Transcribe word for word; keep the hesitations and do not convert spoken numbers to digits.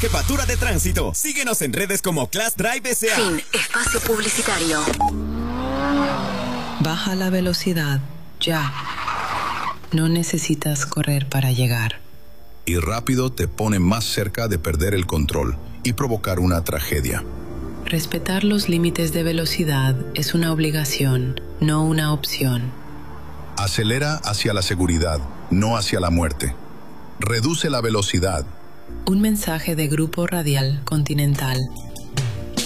jefatura de tránsito. Síguenos en redes como Class Drive S A. Fin. Espacio publicitario. Baja la velocidad. Ya. No necesitas correr para llegar. Y rápido te pone más cerca de perder el control y provocar una tragedia. Respetar los límites de velocidad es una obligación, no una opción. Acelera hacia la seguridad, no hacia la muerte. Reduce la velocidad. Un mensaje de Grupo Radial Continental.